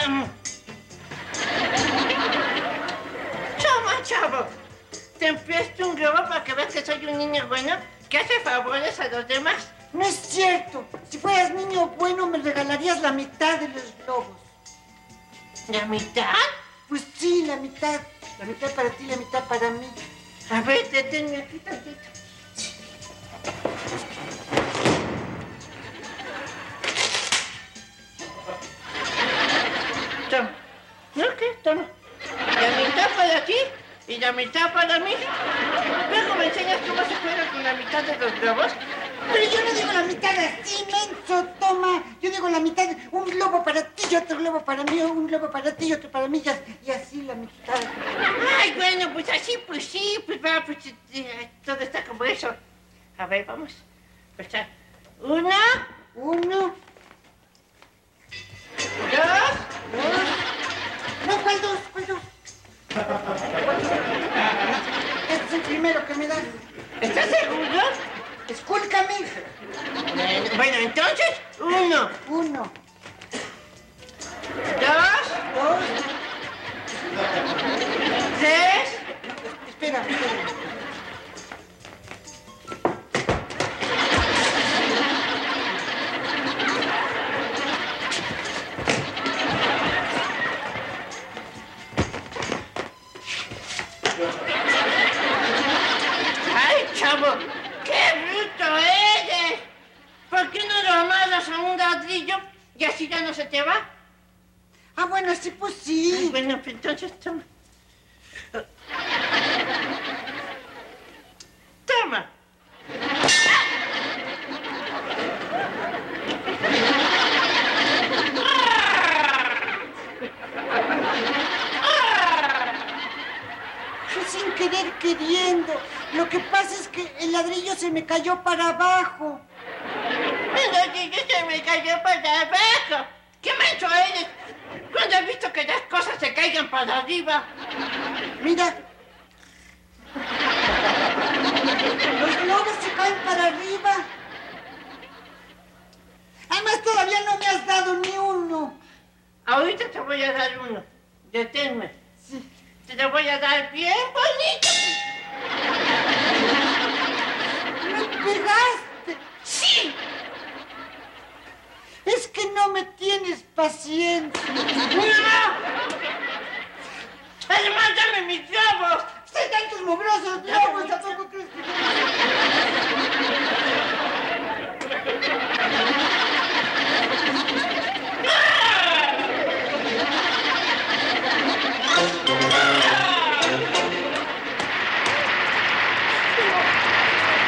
Toma, chavo. Te presto un globo para que veas que soy un niño bueno que hace favores a los demás. No es cierto. Si fueras niño bueno, me regalarías la mitad de los globos. ¿La mitad? Pues sí, la mitad. La mitad para ti, la mitad para mí. A ver, deténme aquí tantito. Toma. ¿No qué? Toma. La mitad para ti y la mitad para mí. Luego me enseñas cómo se juega con la mitad de los globos. Pero yo no digo la mitad así, menso, toma. Yo digo la mitad, un globo para ti y otro globo para mí, un globo para ti y otro para mí, y así la mitad. Ay, bueno, pues así, pues sí, pues va, pues todo está como eso. A ver, vamos. Pues está. Uno. Uno. Dos. No, ¿cuál dos? ¿Cuál dos? Este es el primero que me das. ¿Estás seguro? Escúlcame. Bueno, entonces, uno. Uno. Dos. Dos. Tres. Espera. ¡Ay, chavo! ¡Qué bruto eres! ¿Por qué no lo amarras a un ladrillo y así ya no se te va? Ah, bueno, sí, pues sí. Ay, bueno, pues entonces toma. Toma. Fue sin querer queriendo. Lo que pasa es que el ladrillo se me cayó para abajo. El ladrillo se me cayó para abajo. ¡Qué menso eres! ¿Cuándo has visto que las cosas se caigan para arriba? Mira. Los globos se caen para arriba. Además, todavía no me has dado ni uno. Ahorita te voy a dar uno. Deténme. Sí. Te lo voy a dar bien bonito. ¡Me pegaste! ¡Sí! Es que no me tienes paciencia. ¡No! ¡Además, dame mis globos! ¡Hay tantos mugrosos globos! ¿A poco crees que yo...